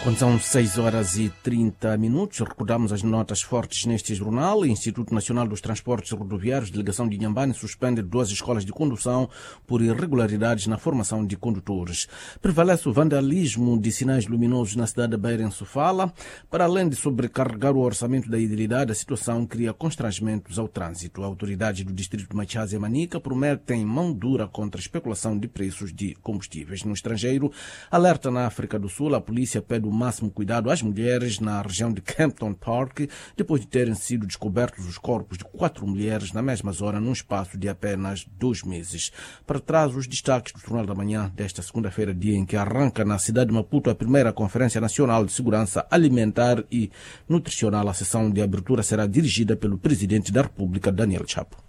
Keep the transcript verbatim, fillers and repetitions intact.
Quando são seis horas e trinta minutos, recordamos as notas fortes neste jornal. O Instituto Nacional dos Transportes Rodoviários, delegação de Inhambane, suspende duas escolas de condução por irregularidades na formação de condutores. Prevalece o vandalismo de sinais luminosos na cidade de Beira, em Sofala. Para além de sobrecarregar o orçamento da idilidade, a situação cria constrangimentos ao trânsito. Autoridades do distrito de Machaze e Manica prometem mão dura contra a especulação de preços de combustíveis. No estrangeiro, alerta na África do Sul, a polícia pede o máximo cuidado às mulheres na região de Kempton Park, depois de terem sido descobertos os corpos de quatro mulheres na mesma zona, num espaço de apenas dois meses. Para trás, os destaques do Jornal da Manhã desta segunda-feira, dia em que arranca na cidade de Maputo a primeira Conferência Nacional de Segurança Alimentar e Nutricional. A sessão de abertura será dirigida pelo Presidente da República, Daniel Chapo.